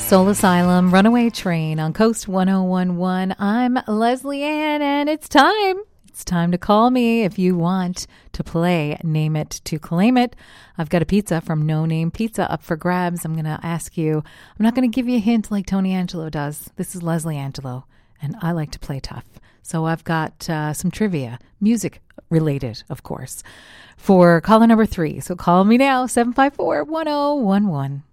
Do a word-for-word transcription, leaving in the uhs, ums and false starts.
Soul Asylum, Runaway Train on Coast one oh one one. I'm Leslie Ann, and it's time. It's time to call me if you want to play Name It to Claim It. I've got a pizza from No Name Pizza up for grabs. I'm going to ask you, I'm not going to give you a hint like Tony Angelo does. This is Leslie Angelo, and I like to play tough. So I've got uh, some trivia, music related, of course, for caller number three. So call me now, seven five four, one oh one one.